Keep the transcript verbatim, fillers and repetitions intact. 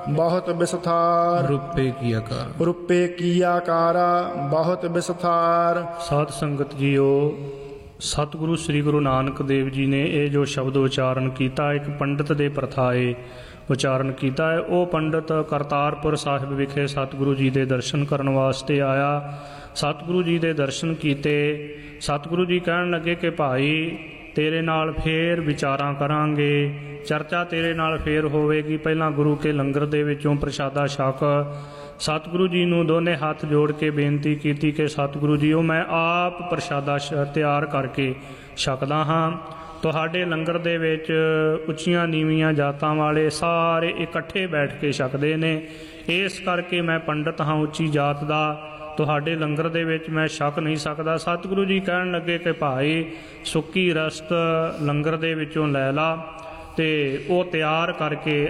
ਬਹੁਤ ਵਿਸਥਾਰ। ਰੁਪਏ ਕੀ ਆਕਾਰ। ਰੁਪਏ ਕੀ ਆਕਾਰਾ ਬਹੁਤ ਵਿਸਥਾਰ। ਸਾਧ ਸੰਗਤ ਜੀਓ, ਸਤਿਗੁਰੂ ਸ੍ਰੀ ਗੁਰੂ ਨਾਨਕ ਦੇਵ ਜੀ ਨੇ ਇਹ ਜੋ ਸ਼ਬਦ ਉਚਾਰਨ ਕੀਤਾ, ਇੱਕ ਪੰਡਤ ਦੇ ਪ੍ਰਥਾਏ ਉਚਾਰਨ ਕੀਤਾ ਹੈ। ਉਹ ਪੰਡਤ ਕਰਤਾਰਪੁਰ ਸਾਹਿਬ ਵਿਖੇ ਸਤਿਗੁਰੂ ਜੀ ਦੇ ਦਰਸ਼ਨ ਕਰਨ ਵਾਸਤੇ ਆਇਆ। ਸਤਿਗੁਰੂ ਜੀ ਦੇ ਦਰਸ਼ਨ ਕੀਤੇ। ਸਤਿਗੁਰੂ ਜੀ ਕਹਿਣ ਲੱਗੇ ਕਿ ਭਾਈ ਤੇਰੇ ਨਾਲ ਫੇਰ ਵਿਚਾਰਾਂ ਕਰਾਂਗੇ, ਚਰਚਾ ਤੇਰੇ ਨਾਲ ਫੇਰ ਹੋਵੇਗੀ। ਪਹਿਲਾਂ ਗੁਰੂ ਕੇ ਲੰਗਰ ਦੇ ਵਿੱਚੋਂ ਪ੍ਰਸ਼ਾਦਾ ਛਕ। ਸਤਿਗੁਰੂ ਜੀ ਨੂੰ ਦੋਨੇ ਹੱਥ ਜੋੜ ਕੇ ਬੇਨਤੀ ਕੀਤੀ ਕਿ ਸਤਿਗੁਰੂ ਜੀ ਉਹ ਮੈਂ ਆਪ ਪ੍ਰਸ਼ਾਦਾ ਤਿਆਰ ਕਰਕੇ ਛਕਦਾ ਹਾਂ। ਤੁਹਾਡੇ ਲੰਗਰ ਦੇ ਵਿੱਚ ਉੱਚੀਆਂ ਨੀਵੀਆਂ ਜਾਤਾਂ ਵਾਲੇ ਸਾਰੇ ਇਕੱਠੇ ਬੈਠ ਕੇ ਛਕਦੇ ਨੇ, ਇਸ ਕਰਕੇ ਮੈਂ ਪੰਡਤ ਹਾਂ ਉੱਚੀ ਜਾਤ ਦਾ, ਤੁਹਾਡੇ ਲੰਗਰ ਦੇ ਵਿੱਚ ਮੈਂ ਛਕ ਨਹੀਂ ਸਕਦਾ। ਸਤਿਗੁਰੂ ਜੀ ਕਹਿਣ ਲੱਗੇ ਕਿ ਭਾਈ ਸੁੱਕੀ ਰਸਤ ਲੰਗਰ ਦੇ ਵਿੱਚੋਂ ਲੈ ਲਾ, ਅਤੇ ਉਹ ਤਿਆਰ ਕਰਕੇ